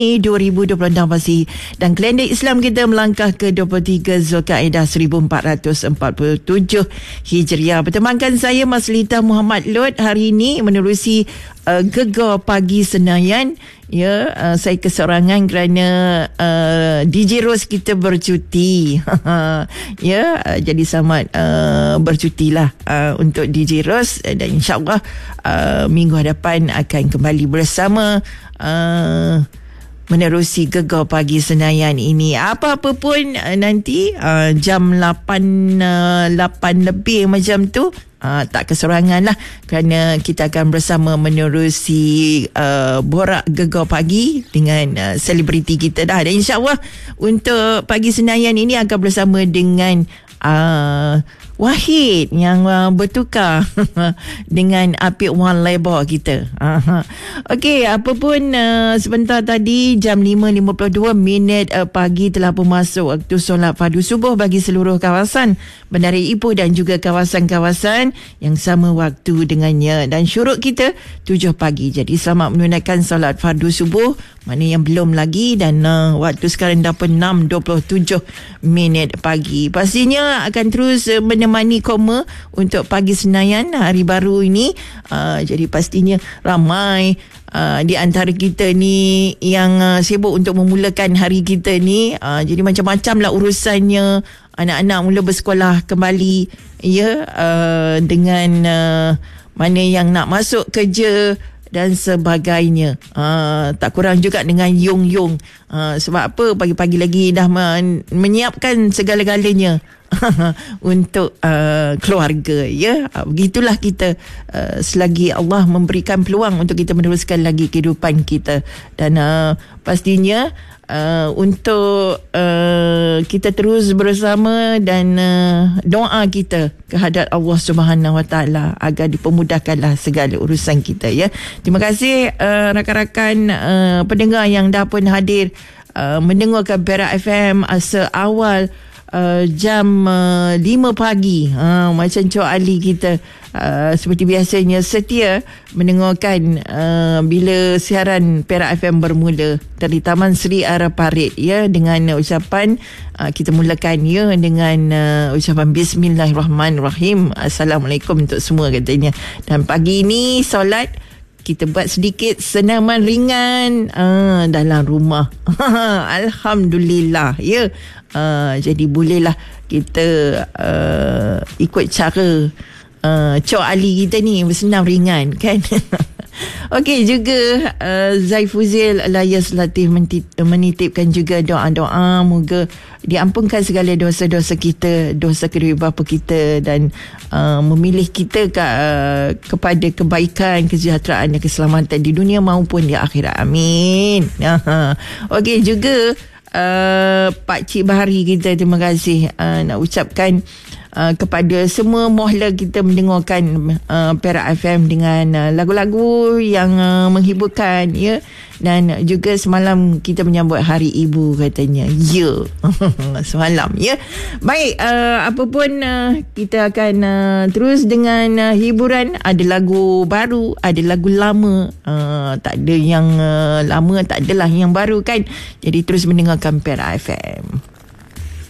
2026 masih, dan kalender Islam kita melangkah ke 23 Zulkaidah 1447 Hijriah. Bertemankan saya Maslita Muhammad Lot hari ini menerusi Gegar Pagi Senayan. Ya, saya keseorangan kerana DJ Ros kita bercuti. Ya, jadi selamat bercutilah untuk DJ Ros, dan insyaAllah minggu hadapan akan kembali bersama menerusi Gegar Pagi Senayan ini. Apa-apa pun nanti jam 8 lebih macam tu, tak keserangan lah, kerana kita akan bersama menerusi borak Gegar Pagi dengan selebriti kita dah. Dan insyaAllah untuk Pagi Senayan ini akan bersama dengan Wahid yang bertukar dengan Apik Wan Labor kita. Okey, apa pun sebentar tadi jam 5.52 pagi telah pun masuk waktu solat fardu subuh bagi seluruh kawasan Bandar Ipoh dan juga kawasan-kawasan yang sama waktu dengannya, dan syuruk kita 7 pagi. Jadi selamat menunaikan solat fardu subuh mana yang belum lagi, dan waktu sekarang dah pun 6.27 pagi. Pastinya akan terus menemani koma untuk Pagi Senayan hari baru ini. Jadi pastinya ramai di antara kita ni yang sibuk untuk memulakan hari kita ni. Jadi macam-macam lah urusannya. Anak-anak mula bersekolah kembali, ya, dengan mana yang nak masuk kerja dan sebagainya. Tak kurang juga dengan yung-yung. Sebab apa? Pagi-pagi lagi dah menyiapkan segala-galanya untuk keluarga, ya. Begitulah kita, selagi Allah memberikan peluang untuk kita meneruskan lagi kehidupan kita. Dan pastinya untuk kita terus bersama, dan doa kita kehadrat Allah Subhanahu Wa Taala agar dipermudahkanlah segala urusan kita, ya. Terima kasih rakan-rakan pendengar yang dah pun hadir mendengarkan Perak FM seawal jam 5 pagi. Macam Cok Ali kita seperti biasanya setia mendengarkan bila siaran Perak FM bermula dari Taman Seri Araparit, ya, dengan ucapan kita mulakan, ya, dengan ucapan Bismillahirrahmanirrahim, Assalamualaikum untuk semua katanya. Dan pagi ini solat kita buat sedikit senaman ringan dalam rumah. Alhamdulillah, ya. Jadi bolehlah kita ikut cara Cok Ali kita ni, bersenam ringan, kan. Okey, juga Zaifuzil Alayas Latif menitipkan juga doa-doa moga diampunkan segala dosa-dosa kita, dosa kedua bapa kita, dan memilih kita kepada kebaikan, kesejahteraan dan keselamatan di dunia maupun di akhirat. Amin. Okey, juga Pak Cik Bahari kita, terima kasih nak ucapkan kepada semua mohla kita mendengarkan Perak FM dengan lagu-lagu yang menghiburkan, ya. Dan juga semalam kita menyambut Hari Ibu katanya, ya. Semalam, ya. Baik, apa pun kita akan terus dengan hiburan. Ada lagu baru, ada lagu lama. Tak ada yang lama, tak adalah yang baru, kan. Jadi terus mendengarkan Perak FM.